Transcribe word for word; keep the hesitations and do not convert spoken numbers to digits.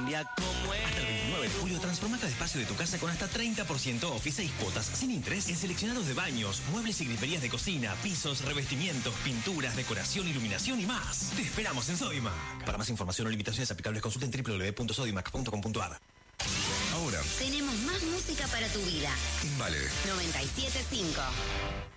cambia como es. Hasta el veintinueve de julio transforma cada espacio de tu casa con hasta treinta por ciento off y seis cuotas sin interés en seleccionados de baños, muebles y griferías de cocina, pisos, revestimientos, pinturas, decoración, iluminación y más. Te esperamos en Sodimac. Para más información o limitaciones aplicables consulta en doble u doble u doble u punto sodimac punto com punto a r. Ahora Tenemos más música para tu vida. en Vale. noventa y siete punto cinco.